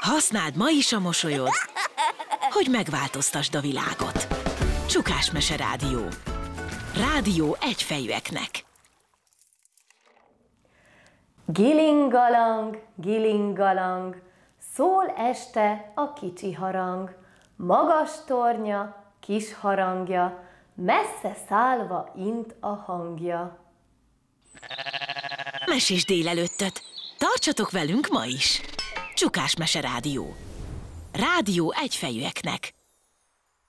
Használd ma is a mosolyod, hogy megváltoztasd a világot. Csukás Mese Rádió. Rádió egyfejűeknek. Gilingalang, gilingalang, szól este a kicsi harang. Magas tornya, kis harangja, messze szállva int a hangja. Mesés délelőttöt. Tartsatok velünk ma is. Csukás Mese Rádió. Rádió egyfejűeknek.